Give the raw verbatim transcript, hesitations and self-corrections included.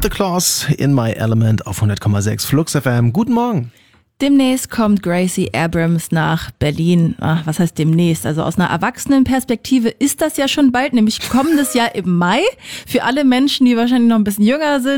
The Claws in My Element auf hundert Komma sechs Flux F M. Guten Morgen. Demnächst kommt Gracie Abrams nach Berlin. Ach, was heißt demnächst? Also aus einer Erwachsenenperspektive ist das ja schon bald, nämlich kommendes Jahr im Mai. Für alle Menschen, die wahrscheinlich noch ein bisschen jünger sind.